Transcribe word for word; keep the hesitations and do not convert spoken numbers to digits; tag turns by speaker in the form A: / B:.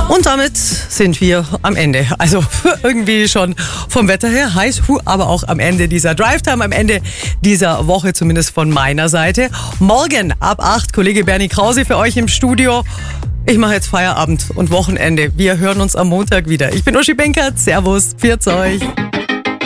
A: Und damit sind wir am Ende. Also irgendwie schon vom Wetter her heiß, aber auch am Ende dieser Drive-Time, am Ende dieser Woche, zumindest von meiner Seite. Morgen ab acht, Kollege Bernie Krause für euch im Studio. Ich mache jetzt Feierabend und Wochenende. Wir hören uns am Montag wieder. Ich bin Uschi Benkert. Servus, pfiat euch.